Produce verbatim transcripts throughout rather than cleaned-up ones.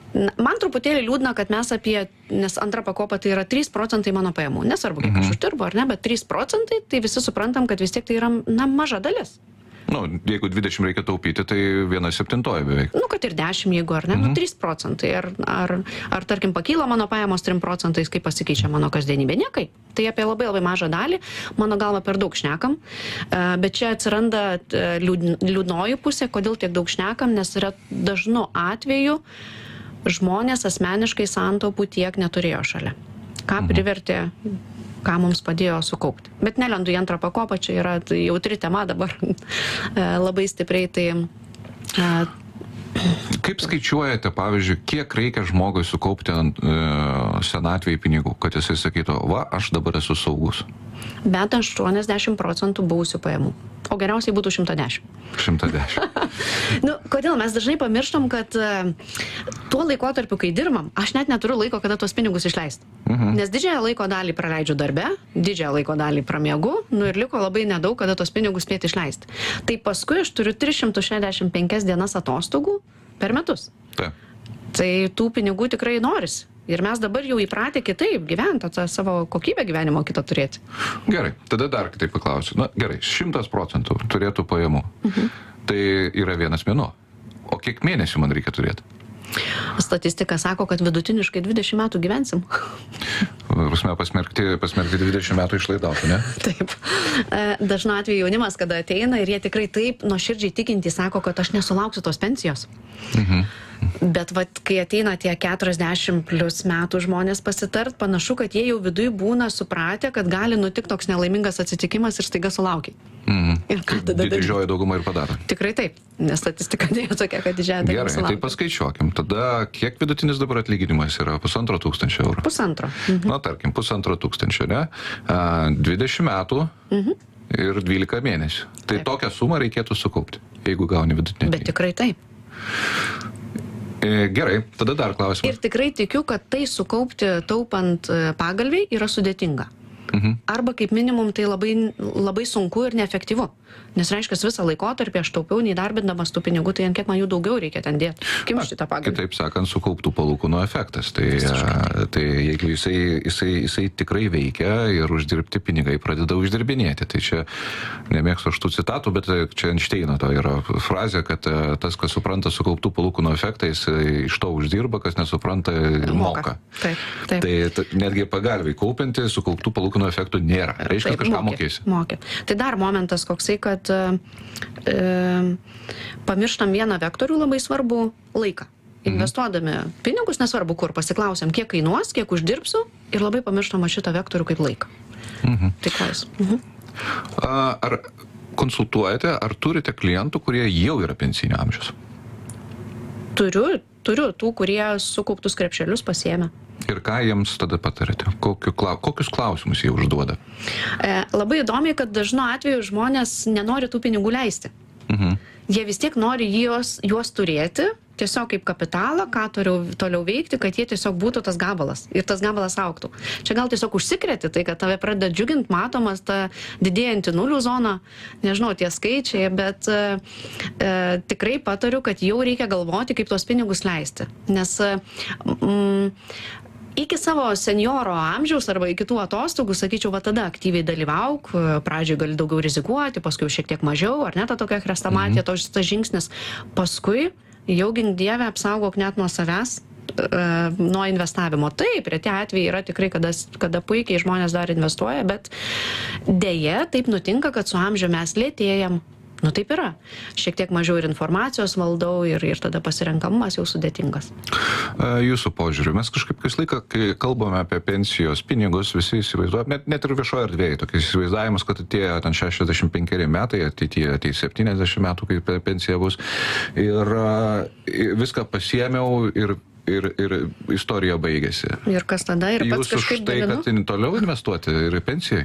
Man truputėlį liūdna, kad mes apie, nes antra pakopa tai yra trys procentai mano pajamų. Nesvarbu, kiek aš uždirbu ar ne, bet trys procentai, tai visi suprantam, kad vis tiek tai yra, na, maža dalis. Nu, jeigu dvidešimt reikia taupyti, tai viena septintoji beveik. Nu, kad ir dešimt, jeigu ar ne, mhm. nu, trys procentai. Ar, ar, ar, tarkim, pakyla mano pajamos trim procentais, kaip pasikeičia mano kasdienybė? Niekai. Tai apie labai labai mažą dalį, mano galva per daug šnekam. Bet čia atsiranda liūdnoji pusė, kodėl tiek daug šnekam, nes yra dažnu atveju žmonės asmeniškai santaupų tiek neturėjo šalia. Ką privertė, ką mums padėjo sukaupti. Bet nelendu į antrą pakopą, čia yra jautri tema dabar labai stipriai. Tai, kaip skaičiuojate, pavyzdžiui, kiek reikia žmogui sukaupti ant e, senatvėje pinigų, kad jisai sakytų, va, aš dabar esu saugus? Bet aštuoniasdešimt procentų buvusių pajamų. O geriausiai būtų šimtas dešimt. šimtas dešimt. Nu, kodėl mes dažnai pamirštam, kad uh, tuo laikotarpiu, kai dirbam, aš net neturiu laiko, kada tuos pinigus išleisti. Mhm. Nes didžiąją laiko dalį praleidžiu darbe, didžiąją laiko dalį pramiegu, nu ir liko labai nedaug, kada tuos pinigus spėti išleisti. Tai paskui aš turiu tris šimtus šešiasdešimt penkias dienas atostogų per metus. Taip. Tai tų pinigų tikrai norisi. Ir mes dabar jau įpratę kitaip gyventi, tą savo kokybę gyvenimo kitą turėti. Gerai, tada dar kitaip paklausiu. Na, gerai, šimtas procentų turėtų pajamų. Mhm. Tai yra vienas mėnuo. O kiek mėnesių man reikia turėti? Statistika sako, kad vidutiniškai dvidešimt metų gyvensim. Prasme, pasmerkti, pasmerkti dvidešimt metų išlaidauti, ne? Taip. Dažnu atveju jaunimas, kada ateina ir jie tikrai taip nuoširdžiai tikintys sako, kad aš nesulauksiu tos pensijos. Mhm. Bet vat, kai ateina tie keturiasdešimt plus metų žmonės pasitart, panašu, kad jie jau viduj būna supratę, kad gali nutikti toks nelaimingas atsitikimas ir staiga sulaukiai. Mhm. Ir ką tada daryti? Didžioji dauguma ir padaro. Tikrai taip, nes statistika nėra tokia, kad didžiąją dalį sulaukia. Gerai, tai paskaičiuokim. Tada kiek vidutinis dabar atlyginimas yra? Pusantro tūkstančio eurų? Pusantro. Mhm. Na, tarkim, pusantro tūkstančio, ne? dvidešimt metų mhm. ir dvylika mėnesių. Tai taip. Tokią sumą reikėtų sukaupti, jeigu gauni vidutinį. Bet tikrai taip. Gerai, tada dar klausimas. Ir tikrai tikiu, kad tai sukaupti taupant pagalviai yra sudėtinga. Mhm. Arba kaip minimum tai labai, labai sunku ir neefektyvu. Nes reiškia, visą laikotarpį aš taupiau, neįdarbindamas tų pinigų, tai ant kiek man jų daugiau reikia ten dėti. Kaip šitą pagalbą? Kitaip sakant, sukauptų palūkanų efektas. Tai, tai jeigu jisai, jisai, jisai tikrai veikia ir uždirbti pinigai pradeda uždirbinėti. Tai čia nemėgstu aš tų citatų, bet čia Einšteino to yra frazė, kad tas, kas supranta sukauptų palūkanų efektą, jis iš to uždirba, kas nesupranta, moka. Taip, taip. Tai netgi pagalviai kaupianti sukauptų palūkanų efektų nėra. Reiškia, taip, kažką mokė, mokėsi. Mokė. Tai dar momentas koksai, kad e, pamirštam vieną vektorių labai svarbu – laiką. Investuodami pinigus, nesvarbu kur, pasiklausiam, kiek kainuos, kiek uždirbsiu ir labai pamirštam šitą vektorių kaip laiką. Mhm. Tai ką jūs? Mhm. Ar konsultuojate, ar turite klientų, kurie jau yra pensinio amžiaus? Turiu, turiu tų, kurie sukauptus krepšelius pasiėmė. Ir ką jiems tada patarėte? Kokiu, kokius klausimus jie užduoda? E, labai įdomiai, kad dažnu atveju žmonės nenori tų pinigų leisti. Mhm. Jie vis tiek nori juos, juos turėti, tiesiog kaip kapitalą, ką toliau, toliau veikti, kad jie tiesiog būtų tas gabalas ir tas gabalas augtų. Čia gal tiesiog užsikrėti, tai kad tave pradeda džiugint, matomas ta didėjanti nulių zona, nežinau, tie skaičiai, bet e, tikrai patariu, kad jau reikia galvoti, kaip tuos pinigus leisti. Nes mm, iki savo senioro amžiaus arba iki tų atostogų, sakyčiau, va tada aktyviai dalyvauk, pradžioj gali daugiau rizikuoti, paskui šiek tiek mažiau, ar ne, ta tokia chrestomatija, mm-hmm. tos tas žingsnis. Paskui jau gink Dieve apsaugok net nuo savęs, e, nuo investavimo. Taip, reti atvejai yra tikrai, kada, kada puikiai žmonės dar investuoja, bet deja taip nutinka, kad su amžiu mes lėtėjam. Nu taip yra. Šiek tiek mažiau ir informacijos valdau ir, ir tada pasirenkamumas jau sudėtingas. Jūsų požiūriu, mes kažkaip kas laiką, kai kalbame apie pensijos pinigus, visi įsivaizduojame, net, net ir viešoje erdvėje, tokiais įsivaizdavimas, kad atėjo ten šešiasdešimt penkeri metai, ateityje ateis septyniasdešimt metų, kai pensija bus. Ir viską pasiėmiau ir Ir, ir istorija baigėsi. Ir kas tada? Ir pats kažkaip dalinu? Jūs už tai, kad toliau investuoti ir pensijai?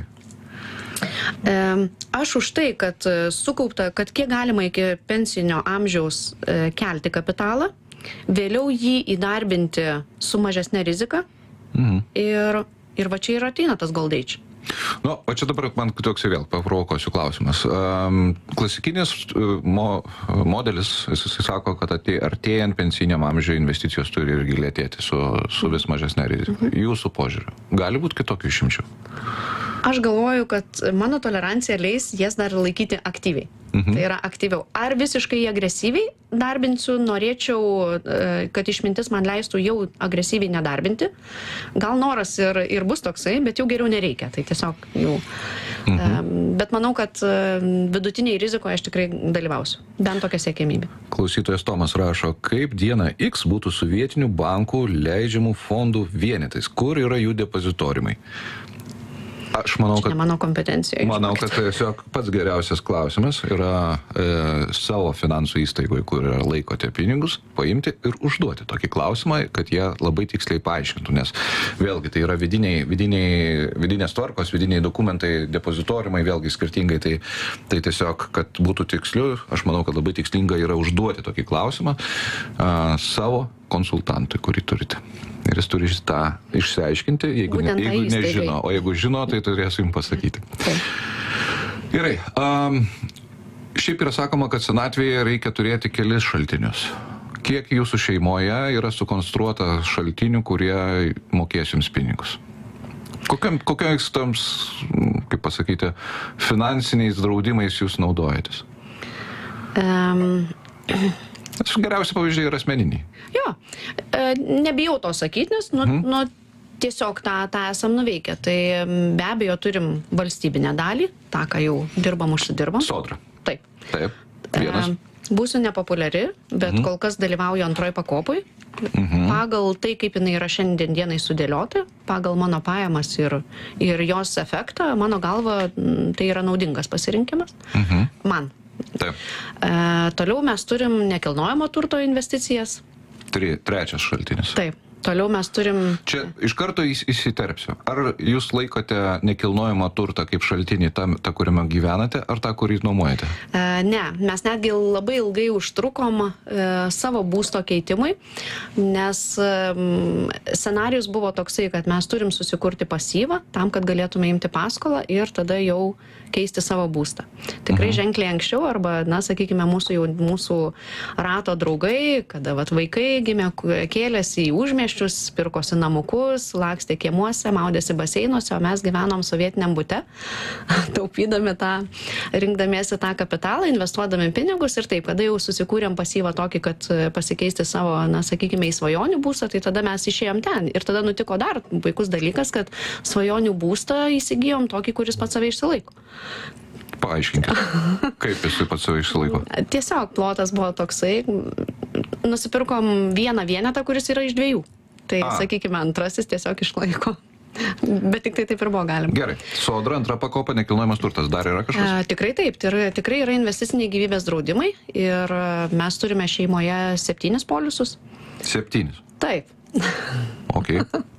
E, aš už tai, kad sukaupta, kad kiek galima iki pensinio amžiaus e, kelti kapitalą, vėliau jį įdarbinti su mažesne rizika. Mhm. Ir, ir va čia ir ateina tas gold age. Nu, o čia dabar man toks vėl paprovokuosiu klausimas. Um, klasikinis mo, modelis, jis sako, kad atė, artėjant pensiniam amžiui investicijos turi irgi lėtėti su, su vis mažesnė rizika. Mhm. Jūsų požiūriu, gali būti kitokių išimčių? Aš galvoju, kad mano tolerancija leis jas dar laikyti aktyviai. Mhm. Tai yra aktyviau. Ar visiškai agresyviai darbinsiu, norėčiau, kad išmintis man leistų jau agresyviai nedarbinti. Gal noras ir, ir bus toksai, bet jau geriau nereikia. Tai tiesiog jau. Mhm. Bet manau, kad vidutiniai rizikoje aš tikrai dalyvausiu. Bent tokia siekiamybė. Klausytojas Tomas rašo, kaip diena X būtų su vietinių bankų leidžiamų fondų vienetais. Kur yra jų depozitorimai? Aš manau, kad, mano kompetencijoje. Manau, kad tiesiog pats geriausias klausimas yra e, savo finansų įstaigoje, kur yra laikote pinigus, paimti ir užduoti tokį klausimą, kad jie labai tiksliai paaiškintų, nes vėlgi tai yra vidiniai, vidiniai, vidinės tvarkos, vidiniai dokumentai, depozitorimai, vėlgi skirtingai, tai, tai tiesiog, kad būtų tiksliu, aš manau, kad labai tikslinga yra užduoti tokį klausimą a, savo konsultantui, kurį turite. Ir jis turi tą išsiaiškinti, jeigu, ne, jeigu nežino, o jeigu žino, tai turės jums pasakyti. Tai. Gerai. Um, šiaip yra sakoma, kad senatvėje reikia turėti kelis šaltinius. Kiek jūsų šeimoje yra sukonstruota šaltinių, kurie mokės jums pinigus? Kokiam, kokiais tams, kaip pasakyti, finansiniais draudimais jūs naudojatės? Um... Geriausi pavyzdžiai yra asmeniniai. Jo, nebijau to sakyti, nes nu, hmm. nu, tiesiog tą, tą esam nuveikę. Tai be abejo turim valstybinę dalį, tą, ką jau dirbam, užsidirbam. Sodra. Taip. Taip, vienas. Būsiu nepopuliari, bet hmm. kol kas dalyvauju antroj pakopui. Mhm. Pagal tai, kaip jinai yra šiandien dienai sudėliota, pagal mano pajamas ir, ir jos efektą, mano galva, tai yra naudingas pasirinkimas. Mhm. Man. Taip. E, toliau mes turim nekilnojamo turto investicijas. Tri, trečias šaltinis. Taip. Toliau mes turim... Čia iš karto įsiterpsiu. Ar jūs laikote nekilnojamo turtą kaip šaltinį tam, tą, kuriame gyvenate, ar tą, kurį nuomojate? E, ne, mes netgi labai ilgai užtrukom e, savo būsto keitimui, nes e, scenarius buvo toksai, kad mes turim susikurti pasyvą tam, kad galėtume imti paskolą ir tada jau keisti savo būstą. Tikrai mhm. ženkliai anksčiau, arba, na, sakykime, mūsų, jau, mūsų rato draugai, kada vat, vaikai gimė, kėlėsi į užmiesčius, pirkosi namukus, lakstė kiemuose, maudėsi baseinuose, o mes gyvenom sovietiniam bute, taupydami tą, rinkdamiesi tą kapitalą, investuodami pinigus ir taip, kada jau susikūrėm pasyvą tokį, kad pasikeisti savo, na, sakykime, į svajonių būstą, tai tada mes išėjom ten. Ir tada nutiko dar puikus dalykas, kad svajonių būstą įsigijom tokį, kuris pats save išsilaiko. Paaiškinkit, kaip jis pats save išsilaiko? Tiesiog plotas buvo toksai, nusipirkom vieną vienetą, kuris yra iš dviejų. Tai, A. sakykime, antrasis tiesiog išlaiko. Bet tik tai taip ir buvo galima. Gerai. Sodra, antra pakopa, nekilnojamas turtas. Dar yra kažkas? A, tikrai taip. Tai yra, tikrai yra investiciniai gyvybės draudimai. Ir mes turime šeimoje septynis polisus. Septynis? Taip. Ok.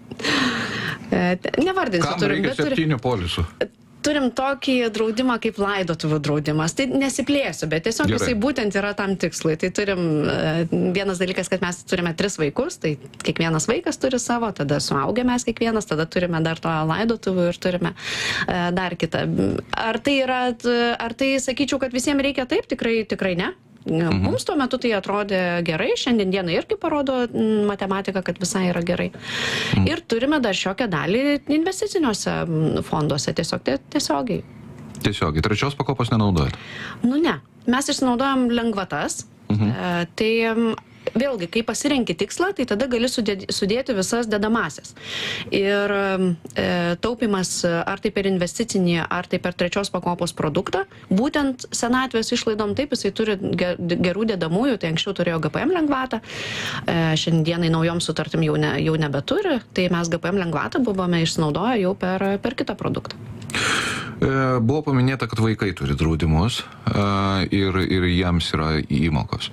Nevardinsiu. Kam turim, reikia septynių polisų? Turim tokį draudimą kaip laidotuvių draudimas. Tai nesiplėsiu, bet tiesiog Gerai. Jisai būtent yra tam tikslui. Tai turim vienas dalykas, kad mes turime tris vaikus, tai kiekvienas vaikas turi savo, tada suaugę mes kiekvienas, tada turime dar to laidotuvių ir turime dar kitą. Ar tai yra, ar tai sakyčiau, kad visiems reikia taip? Tikrai, tikrai ne. Mhm. Mums tuo metu tai atrodė gerai, šiandien dieną irgi parodo matematika, kad visai yra gerai. Mhm. Ir turime dar šiokią dalį investiciniuose fonduose, tiesiog tiesiogiai. Tiesiogiai. Trečios pakopos nenaudojate? Nu ne, mes išnaudojam lengvatas. Mhm. E, tai vėlgi, kai pasirenki tikslą, tai tada gali sudėti, sudėti visas dedamasias. Ir e, taupimas ar tai per investicinį, ar tai per trečios pakopos produktą, būtent senatvės išlaidom, taip, jisai turi gerų dedamųjų, tai anksčiau turėjo G P M lengvatą, e, šiandienai naujom sutartim jau, ne, jau nebeturi, tai mes G P M lengvatą buvome išnaudoję jau per, per kitą produktą. Buvo paminėta, kad vaikai turi draudimus ir, ir jiems yra įmokos.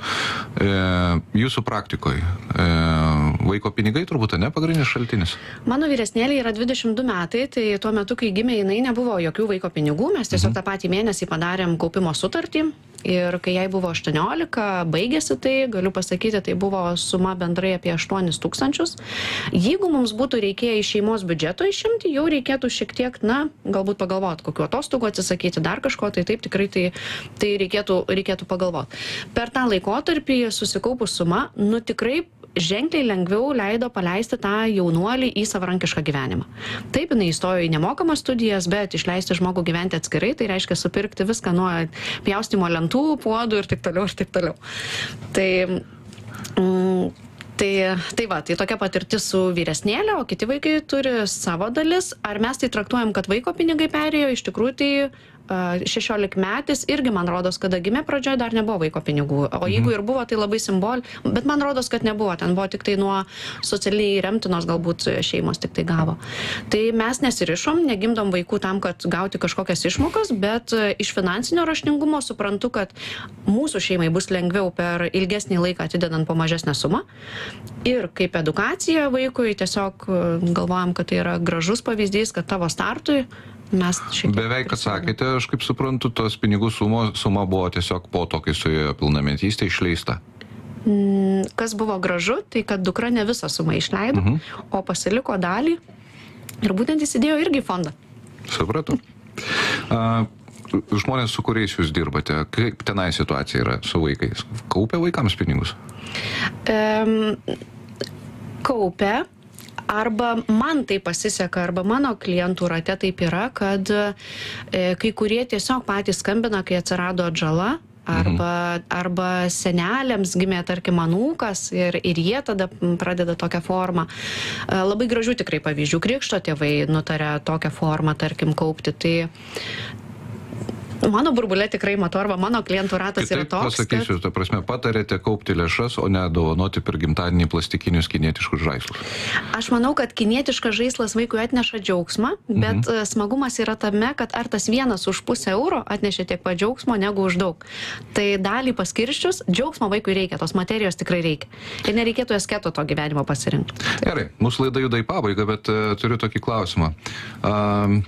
Jūsų praktikoje vaiko pinigai turbūt ne pagrindinis šaltinis? Mano vyresnėlė yra dvidešimt du metai, tai tuo metu, kai gimė jinai, nebuvo jokių vaiko pinigų. Mes tiesiog mhm. tą patį mėnesį padarėm kaupimo sutartį ir kai jai buvo aštuoniolika, baigėsi tai, galiu pasakyti, tai buvo suma bendrai apie aštuonis tūkstančius. Jeigu mums būtų reikėję iš šeimos biudžeto išimti, jau reikėtų šiek tiek, na, galbūt pagalvoti, kokiu atostogų atsisakyti, dar kažko, tai taip tikrai tai, tai reikėtų, reikėtų pagalvoti. Per tą laikotarpį susikaupus suma, nu tikrai ženkliai lengviau leido paleisti tą jaunuolį į savarankišką gyvenimą. Taip, jinai įstojo į nemokamas studijas, bet išleisti žmogų gyventi atskirai, tai reiškia supirkti viską nuo pjaustimo lentų, puodų ir taip toliau, ir taip toliau. Tai, mm, tai, tai va, tai tokia patirtis su vyresnėlė, o kiti vaikai turi savo dalis. Ar mes tai traktuojam, kad vaiko pinigai perėjo, iš tikrųjų tai šešiolikmetis irgi, man rodos, kada gimė pradžioje, dar nebuvo vaiko pinigų. O jeigu ir buvo, tai labai simbol, bet man rodos, kad nebuvo. Ten buvo tik tai nuo socialiai remtinos galbūt šeimos tik tai gavo. Tai mes nesirišom, negimdom vaikų tam, kad gauti kažkokias išmokas, bet iš finansinio raštingumo suprantu, kad mūsų šeimai bus lengviau per ilgesnį laiką atidedant po mažesnę sumą. Ir kaip edukacija vaikui tiesiog galvojam, kad tai yra gražus pavyzdys, kad tavo startui mes šiek tiek... Beveik atsakėte, aš kaip suprantu, tos pinigų sumo, suma buvo tiesiog po to, kai suėjo pilnametystė išleista. Kas buvo gražu, tai kad dukra ne visą sumą išleido, uh -huh. o pasiliko dalį ir būtent įsidėjo irgi į fondą. Supratau. A, žmonės, su kuriais jūs dirbate, kaip tenai situacija yra su vaikais? Kaupia vaikams pinigus? Um, kaupia. Arba man tai pasiseka, arba mano klientų rate taip yra, kad e, kai kurie tiesiog patys skambina, kai atsirado atžala, arba, mhm. arba seneliams gimė, tarkim, anūkas ir, ir jie tada pradeda tokią formą. E, labai gražių tikrai pavyzdžių. Krikšto tėvai nutarė tokią formą, tarkim, kaupti. Tai mano burbulė tikrai matau, arba mano klientų ratas Kitaip yra toks, pasakysiu, kad... ta prasme, patarėte kaupti lėšas, o ne dovanoti per gimtadienį plastikinius kinietiškus žaislus. Aš manau, kad kinietiškas žaislas vaikui atneša džiaugsmą, bet mhm. smagumas yra tame, kad ar tas vienas už pusę euro atnešė tiek pat džiaugsmo negu už daug. Tai dalį paskirščius, džiaugsmo vaikui reikia, tos materijos tikrai reikia. Ir nereikėtų esketo to gyvenimo pasirinkti. Gerai, mūsų laida juda į pabaigą, bet uh, turiu tokį klausimą. Um,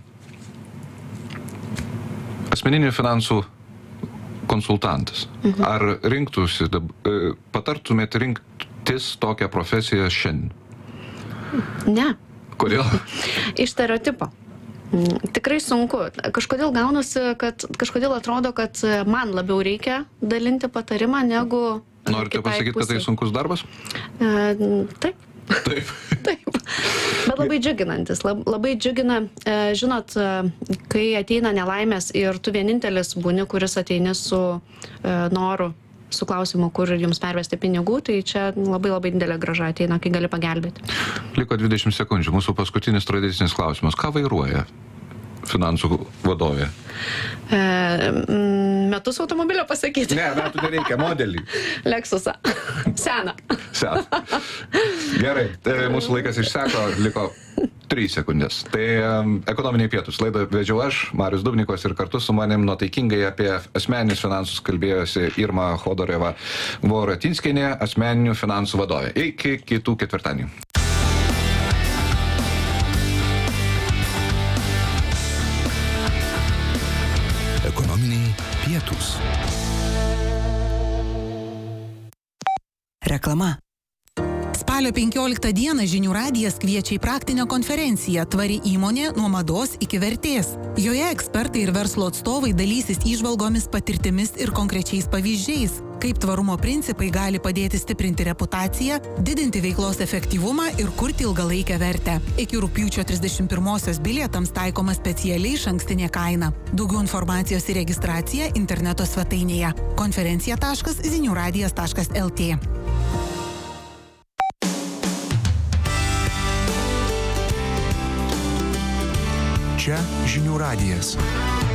Asmeninių finansų konsultantas. Mhm. Ar rinktųsi, patartumėte rinktis tokią profesiją šiandien? Ne. Kodėl? Iš stereotipo. Tikrai sunku. Kažkodėl gaunasi, kad kažkodėl atrodo, kad man labiau reikia dalinti patarimą negu... Norite pasakyti, kad tai sunkus darbas? E, taip. Taip. Taip. Bet labai džiuginantis, labai džiugina, žinot, kai ateina nelaimės ir tu vienintelis būni, kuris ateini su noru, su klausimu, kur jums pervesti pinigų, tai čia labai labai didelė grąža ateina, kai gali pagelbėti. Liko dvidešimt sekundžių, mūsų paskutinis tradicinis klausimas. Ką vairuoja finansų vadovė? E, metus automobilio pasakyti. Ne, metų nereikia, modelį. Lexusą. Seną. Seną. Gerai, tai mūsų laikas išseko, liko trys sekundės. Tai um, ekonominiai pietūs. Laidą vedžiau aš, Marius Dubnikovas, ir kartu su manim nuotaikingai apie asmeninius finansus kalbėjosi Irma Chodoreva Voratinskienė, asmeninių finansų vadovė. Iki kitų ketvirtadienių. Ekonominiai pietūs. Reklama. Spalio penkioliktą dieną Žinių radijas kviečia į praktinę konferenciją Tvari įmonė nuo mados iki vertės. Joje ekspertai ir verslo atstovai dalysis įžvalgomis, patirtimis ir konkrečiais pavyzdžiais, kaip tvarumo principai gali padėti stiprinti reputaciją, didinti veiklos efektyvumą ir kurti ilgalaikę vertę. Iki rugpjūčio trisdešimt pirmosios bilietams taikoma specialiai išankstinė kaina. Daugiau informacijos ir registracija interneto svetainėje konferencija taškas zinių radijas taškas lt. Čia Žinių radijas.